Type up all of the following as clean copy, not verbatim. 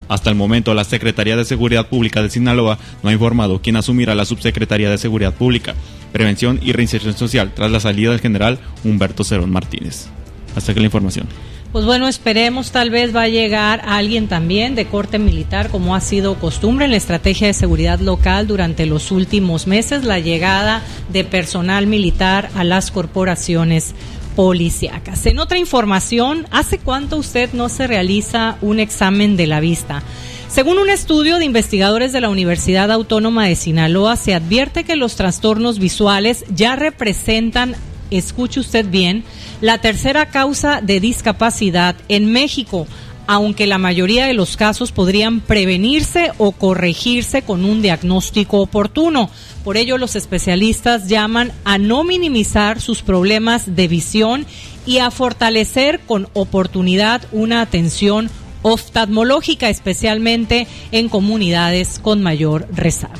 Hasta el momento, la Secretaría de Seguridad Pública de Sinaloa no ha informado quién asumirá la Subsecretaría de Seguridad Pública, Prevención y Reinserción Social tras la salida del general Humberto Cerón Martínez. Hasta aquí la información. Pues bueno, esperemos, tal vez va a llegar alguien también de corte militar, como ha sido costumbre en la estrategia de seguridad local durante los últimos meses, la llegada de personal militar a las corporaciones policíacas. En otra información, ¿hace cuánto usted no se realiza un examen de la vista? Según un estudio de investigadores de la Universidad Autónoma de Sinaloa, se advierte que los trastornos visuales ya representan, escuche usted bien, la tercera causa de discapacidad en México, aunque la mayoría de los casos podrían prevenirse o corregirse con un diagnóstico oportuno. Por ello, los especialistas llaman a no minimizar sus problemas de visión y a fortalecer con oportunidad una atención oftalmológica, especialmente en comunidades con mayor rezago.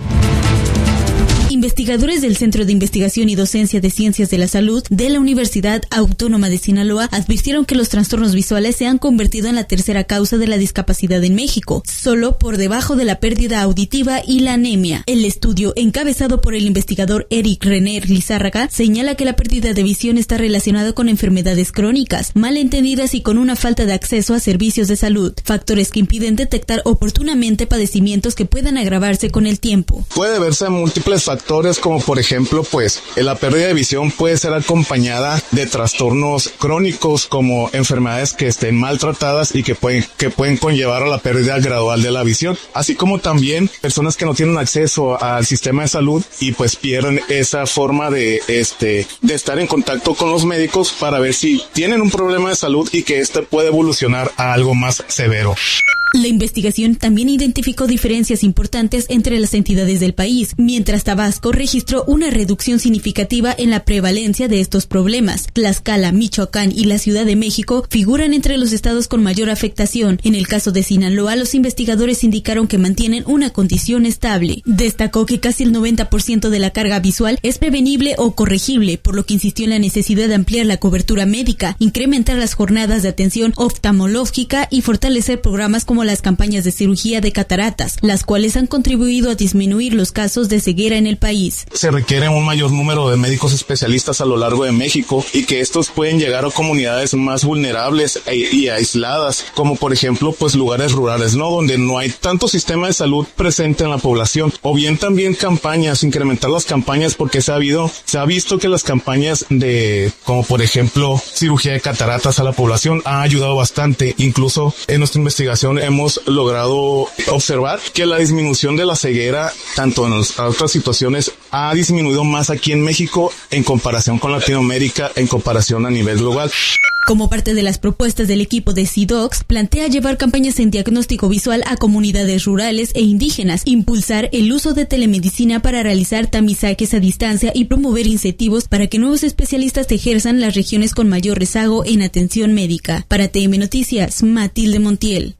Investigadores del Centro de Investigación y Docencia de Ciencias de la Salud de la Universidad Autónoma de Sinaloa advirtieron que los trastornos visuales se han convertido en la tercera causa de la discapacidad en México, solo por debajo de la pérdida auditiva y la anemia. El estudio, encabezado por el investigador Eric René Lizárraga, señala que la pérdida de visión está relacionada con enfermedades crónicas, malentendidas y con una falta de acceso a servicios de salud, factores que impiden detectar oportunamente padecimientos que puedan agravarse con el tiempo. Puede verse en múltiples factores, como por ejemplo, la pérdida de visión puede ser acompañada de trastornos crónicos como enfermedades que estén maltratadas y que pueden conllevar a la pérdida gradual de la visión, así como también personas que no tienen acceso al sistema de salud y pues pierden esa forma de estar en contacto con los médicos para ver si tienen un problema de salud y que puede evolucionar a algo más severo. La investigación también identificó diferencias importantes entre las entidades del país, mientras Tabasco registró una reducción significativa en la prevalencia de estos problemas. Tlaxcala, Michoacán y la Ciudad de México figuran entre los estados con mayor afectación. En el caso de Sinaloa, los investigadores indicaron que mantienen una condición estable. Destacó que casi el 90% de la carga visual es prevenible o corregible, por lo que insistió en la necesidad de ampliar la cobertura médica, incrementar las jornadas de atención oftalmológica y fortalecer programas como las campañas de cirugía de cataratas, las cuales han contribuido a disminuir los casos de ceguera en el país. Se requiere un mayor número de médicos especialistas a lo largo de México y que estos pueden llegar a comunidades más vulnerables y aisladas, como por ejemplo lugares rurales, ¿no? Donde no hay tanto sistema de salud presente en la población, o bien también campañas, incrementar las campañas, porque se ha visto que las campañas como por ejemplo cirugía de cataratas a la población ha ayudado bastante. Incluso en nuestra investigación hemos logrado observar que la disminución de la ceguera, tanto en otras situaciones, ha disminuido más aquí en México en comparación con Latinoamérica, en comparación a nivel global. Como parte de las propuestas del equipo de CDOCS, plantea llevar campañas en diagnóstico visual a comunidades rurales e indígenas, impulsar el uso de telemedicina para realizar tamizajes a distancia y promover incentivos para que nuevos especialistas ejerzan las regiones con mayor rezago en atención médica. Para TM Noticias, Matilde Montiel.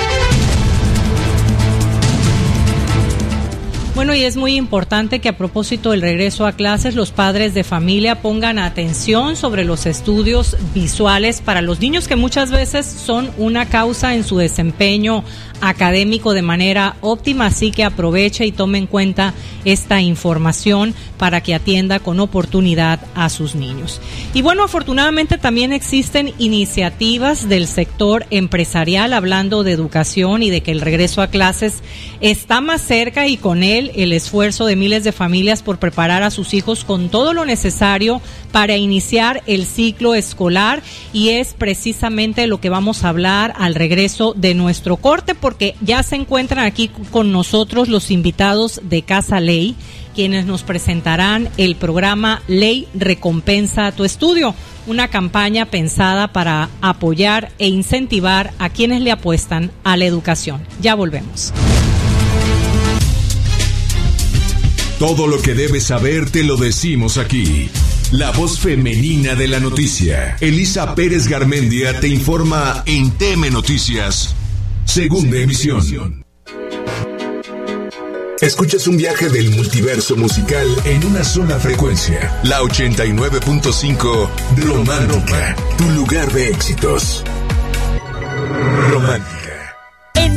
Bueno, y es muy importante que a propósito del regreso a clases, los padres de familia pongan atención sobre los estudios visuales para los niños, que muchas veces son una causa en su desempeño académico de manera óptima, así que aproveche y tome en cuenta esta información para que atienda con oportunidad a sus niños. Y bueno, afortunadamente también existen iniciativas del sector empresarial hablando de educación y de que el regreso a clases está más cerca, y con él el esfuerzo de miles de familias por preparar a sus hijos con todo lo necesario para iniciar el ciclo escolar, y es precisamente lo que vamos a hablar al regreso de nuestro corte, porque ya se encuentran aquí con nosotros los invitados de Casa Ley, quienes nos presentarán el programa Ley Recompensa tu Estudio, una campaña pensada para apoyar e incentivar a quienes le apuestan a la educación. Ya volvemos. Todo lo que debes saber te lo decimos aquí. La voz femenina de la noticia. Elisa Pérez Garmendia te informa en TM Noticias, segunda emisión. Escuchas un viaje del multiverso musical en una sola frecuencia. La 89.5 Romántica, tu lugar de éxitos.